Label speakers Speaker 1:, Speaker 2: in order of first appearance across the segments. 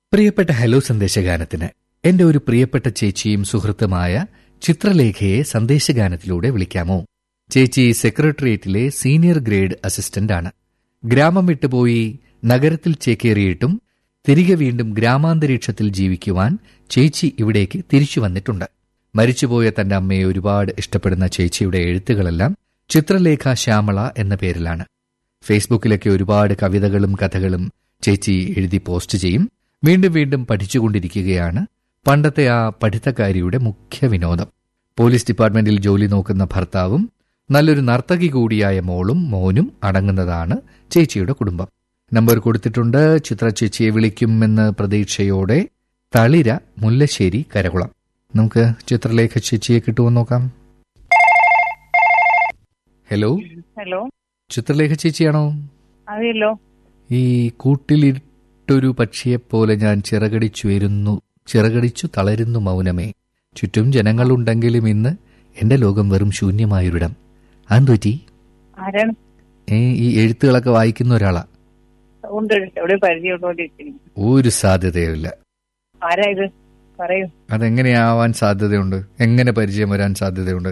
Speaker 1: പ്രിയപ്പെട്ട ഹലോ സന്ദേശഗാനത്തിന് എന്റെ ഒരു പ്രിയപ്പെട്ട ചേച്ചിയും സുഹൃത്തുമായ ചിത്രലേഖയെ സന്ദേശഗാനത്തിലൂടെ വിളിക്കാമോ? ചേച്ചി സെക്രട്ടേറിയറ്റിലെ സീനിയർ ഗ്രേഡ് അസിസ്റ്റന്റ് ആണ്. ഗ്രാമം വിട്ടുപോയി നഗരത്തിൽ ചേക്കേറിയിട്ടും തിരികെ വീണ്ടും ഗ്രാമാന്തരീക്ഷത്തിൽ ജീവിക്കുവാൻ ചേച്ചി ഇവിടേക്ക് തിരിച്ചു വന്നിട്ടുണ്ട്. മരിച്ചുപോയ തന്റെ അമ്മയെ ഒരുപാട് ഇഷ്ടപ്പെടുന്ന ചേച്ചിയുടെ എഴുത്തുകളെല്ലാം ചിത്രലേഖ ശ്യാമള എന്ന പേരിലാണ്. ഫേസ്ബുക്കിലൊക്കെ ഒരുപാട് കവിതകളും കഥകളും ചേച്ചി എഴുതി പോസ്റ്റ് ചെയ്യും. വീണ്ടും വീണ്ടും പഠിച്ചുകൊണ്ടിരിക്കുകയാണ്. പണ്ടത്തെ ആ പഠിത്തക്കാരിയുടെ മുഖ്യ വിനോദം. പോലീസ് ഡിപ്പാർട്ട്മെന്റിൽ ജോലി നോക്കുന്ന ഭർത്താവും നല്ലൊരു നർത്തകി കൂടിയായ മോളും മോനും അടങ്ങുന്നതാണ് ചേച്ചിയുടെ കുടുംബം. നമ്പർ കൊടുത്തിട്ടുണ്ട്. ചിത്ര ചേച്ചിയെ വിളിക്കുമെന്ന് പ്രതീക്ഷയോടെ തളിര, മുല്ലശ്ശേരി, കരകുളം. നമുക്ക് ചിത്രലേഖ ചേച്ചിയെ കിട്ടുമോ നോക്കാം. Hello
Speaker 2: hello,
Speaker 1: Chitralekha ചേച്ചിയാണോ?
Speaker 2: അതെയല്ലോ.
Speaker 1: ഈ കൂട്ടിലിട്ടൊരു പക്ഷിയെപ്പോലെ ഞാൻ ചിറകടിച്ചു തളരുന്നു മൗനമേ. ചുറ്റും ജനങ്ങളുണ്ടെങ്കിലും ഇന്ന് എന്റെ ലോകം വെറും ശൂന്യമായൊരിടം. അതെന്തുപറ്റി?
Speaker 2: ആരാണ്?
Speaker 1: ഈ എഴുത്തുകളൊക്കെ വായിക്കുന്ന ഒരാളാ. ഒരു സാധ്യതയുമില്ല.
Speaker 2: ആരാ ഇത്? പറയൂ.
Speaker 1: അതെങ്ങനെയാവാൻ സാധ്യതയുണ്ട്? എങ്ങനെ പരിചയം വരാൻ സാധ്യതയുണ്ട്?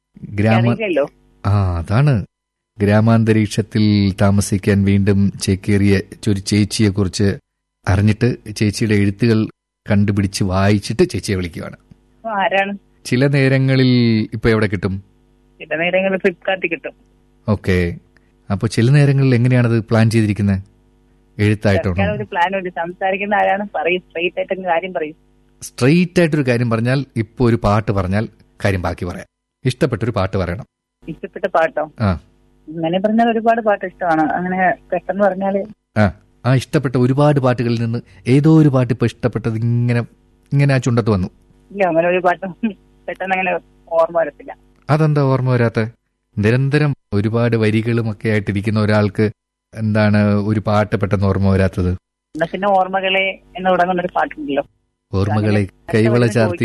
Speaker 1: അതാണ് ഗ്രാമാന്തരീക്ഷത്തിൽ താമസിക്കാൻ വീണ്ടും ചേക്കേറിയ ഒരു ചേച്ചിയെ കുറിച്ച് അറിഞ്ഞിട്ട് ചേച്ചിയുടെ എഴുത്തുകൾ കണ്ടുപിടിച്ച് വായിച്ചിട്ട് ചേച്ചിയെ വിളിക്കുകയാണ്.
Speaker 2: ആരാണ്?
Speaker 1: ചില നേരങ്ങളിൽ ഇപ്പൊ എവിടെ കിട്ടും?
Speaker 2: ചില നേരങ്ങളിൽ ഫ്ലിപ്കാർട്ടിൽ കിട്ടും.
Speaker 1: ഓക്കെ. അപ്പൊ ചില നേരങ്ങളിൽ എങ്ങനെയാണത് പ്ലാൻ ചെയ്തിരിക്കുന്നത്? എഴുത്തായിട്ടാണോ?
Speaker 2: സംസാരിക്കുന്ന ആരാണ്? പറയൂ, സ്ട്രെയിറ്റ് ആയിട്ട് കാര്യം പറയൂ.
Speaker 1: സ്ട്രെയിറ്റ് ആയിട്ടൊരു കാര്യം പറഞ്ഞാൽ, ഇപ്പൊ ഒരു പാട്ട് പറഞ്ഞാൽ കാര്യം ബാക്കി പറയാം. ഇഷ്ടപ്പെട്ടൊരു പാട്ട് പറയണം.
Speaker 2: ഇഷ്ടപ്പെട്ട പാട്ടോ? അങ്ങനെ പറഞ്ഞാൽ ഒരുപാട് പാട്ട് ഇഷ്ടമാണ്. അങ്ങനെ പെട്ടെന്ന് പറഞ്ഞാല്
Speaker 1: ആ ഇഷ്ടപ്പെട്ട ഒരുപാട് പാട്ടുകളിൽ നിന്ന് ഏതോ ഒരു പാട്ട് ഇപ്പൊ ഇഷ്ടപ്പെട്ടത് ഇങ്ങനെ ആ ചുണ്ടത്ത് വന്നു.
Speaker 2: ഇല്ല, അങ്ങനെ ഒരു പാട്ടും പെട്ടെന്ന് അങ്ങനെ ഓർമ്മ വരത്തില്ല.
Speaker 1: അതെന്താ ഓർമ്മ വരാത്ത? നിരന്തരം ഒരുപാട് വരികളും ഒക്കെ ആയിട്ടിരിക്കുന്ന ഒരാൾക്ക് എന്താണ് ഒരു പാട്ട് പെട്ടെന്ന് ഓർമ്മ വരാത്തത്?
Speaker 2: പിന്നെ ഓർമ്മകളെ എന്ന് തുടങ്ങുന്ന ഒരു പാട്ടുണ്ടല്ലോ.
Speaker 1: ഓർമ്മകളെ കൈവള ചാർത്തി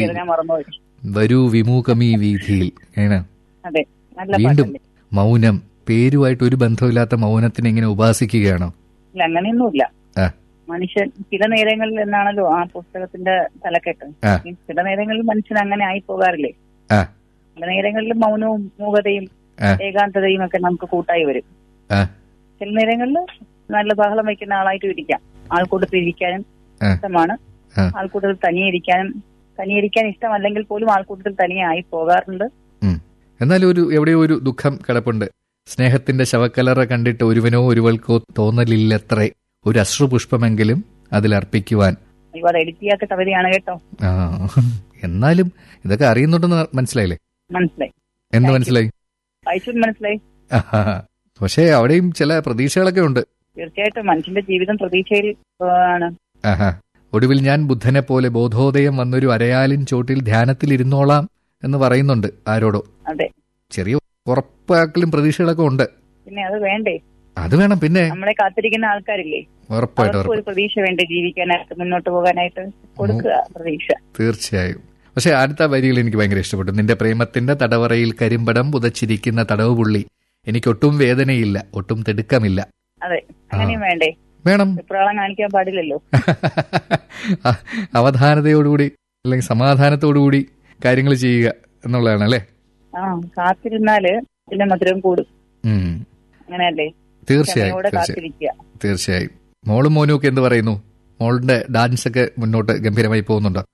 Speaker 1: വരൂ വിമുഖമീ വീഥിയിൽ.
Speaker 2: അതെ,
Speaker 1: വീണ്ടും മൗനം. പേരുമായിട്ട് ഒരു ബന്ധമില്ലാത്ത മൗനത്തിനെ ഇങ്ങനെ ഉപാസിക്കുകയാണോ?
Speaker 2: ഇല്ല, അങ്ങനെയൊന്നുമില്ല. മനുഷ്യൻ ചില നേരങ്ങളിൽ എന്നാണല്ലോ ആ പുസ്തകത്തിന്റെ തലക്കെട്ട്. ചില നേരങ്ങളിൽ മനുഷ്യൻ അങ്ങനെ ആയി പോകാറില്ലേ? ചില നേരങ്ങളിൽ മൗനവും മൂകതയും ഏകാന്തതയും ഒക്കെ നമുക്ക് കൂട്ടായി വരും. ചില നേരങ്ങളിൽ നല്ല ബഹളം വയ്ക്കുന്ന ആളായിട്ട് ഇരിക്കാം. ആൾക്കൂട്ടത്തിൽ ഇരിക്കാനും ഇഷ്ടമാണ്. ആൾക്കൂട്ടത്തിൽ തനിയിരിക്കാൻ ഇഷ്ടമല്ലെങ്കിൽ പോലും ആൾക്കൂട്ടത്തിൽ തനിയെ ആയി പോകാറുണ്ട്.
Speaker 1: എന്നാലും എവിടെയോ ഒരു ദുഃഖം കിടപ്പുണ്ട്. സ്നേഹത്തിന്റെ ശവക്കലറ കണ്ടിട്ട് ഒരുവനോ ഒരുവൾക്കോ തോന്നലില്ലത്രേ ഒരു അശ്രുപുഷ്പമെങ്കിലും അതിലർപ്പിക്കുവാൻ.
Speaker 2: എഴുത്തിയാത്ത കവിതയാണ് കേട്ടോ.
Speaker 1: എന്നാലും ഇതൊക്കെ അറിയുന്നുണ്ടെന്ന് മനസ്സിലായില്ലേ?
Speaker 2: മനസ്സിലായി.
Speaker 1: എന്ത് മനസ്സിലായി?
Speaker 2: മനസ്സിലായി.
Speaker 1: പക്ഷേ അവിടെയും ചില പ്രതീക്ഷകളൊക്കെ ഉണ്ട്.
Speaker 2: തീർച്ചയായിട്ടും മനുഷ്യന്റെ ജീവിതം പ്രതീക്ഷയിൽ ആണ്.
Speaker 1: ഒടുവിൽ ഞാൻ ബുദ്ധനെ പോലെ ബോധോദയം വന്നൊരു അരയാലിൻ ചോട്ടിൽ ധ്യാനത്തിലിരുന്നോളാം എന്ന് പറയുന്നുണ്ട് ആരോടോ.
Speaker 2: അതെ,
Speaker 1: ചെറിയ ഉറപ്പാക്കലും പ്രതീക്ഷകളൊക്കെ ഉണ്ട്.
Speaker 2: പിന്നെ അത് വേണ്ടേ?
Speaker 1: അത് വേണം. പിന്നെ
Speaker 2: നമ്മളെ കാത്തിരിക്കുന്ന ആൾക്കാരില്ലേ,
Speaker 1: ഉറപ്പായിട്ടും
Speaker 2: ഒരു പ്രതീക്ഷ വേണ്ടേ ജീവിക്കാനായിട്ട്, മുന്നോട്ട് പോകാനായിട്ട്? കൊടുക്കുക പ്രതീക്ഷ.
Speaker 1: തീർച്ചയായും. പക്ഷെ അടുത്ത വരികൾ എനിക്ക് ഭയങ്കര ഇഷ്ടപ്പെട്ടു. നിന്റെ പ്രേമത്തിന്റെ തടവറയിൽ കരിമ്പടം പുതച്ചിരിക്കുന്ന തടവ് പുള്ളി, എനിക്കൊട്ടും വേദനയില്ല, ഒട്ടും തിടുക്കമില്ല.
Speaker 2: അതെ, അങ്ങനെയും വേണ്ടേ?
Speaker 1: വേണം.
Speaker 2: വെപ്രാളം കാണിക്കാൻ പാടില്ലല്ലോ.
Speaker 1: അവധാനതയോടുകൂടി അല്ലെങ്കിൽ സമാധാനത്തോടുകൂടി കാര്യങ്ങൾ ചെയ്യുക എന്നുള്ളതാണ് അല്ലേ?
Speaker 2: കാത്തിരുന്നാല് പിന്നെ മധുരം കൂടും. അങ്ങനെയല്ലേ?
Speaker 1: തീർച്ചയായും. മോളും മോനും ഒക്കെ എന്ത് പറയുന്നു? മോളുടെ ഡാൻസ് ഒക്കെ മുന്നോട്ട് ഗംഭീരമായി പോകുന്നുണ്ടോ?